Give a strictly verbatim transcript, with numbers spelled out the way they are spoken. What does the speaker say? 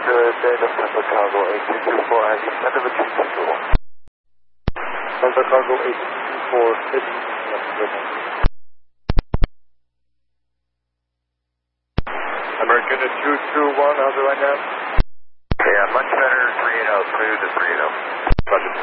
Good day, Delta Cargo eight two two four, I D center of two two two. Delta Cargo eight two two four, Sydney, American two two one, how's it right now? Yeah, much better, three eighty, clear to three eighty. Roger.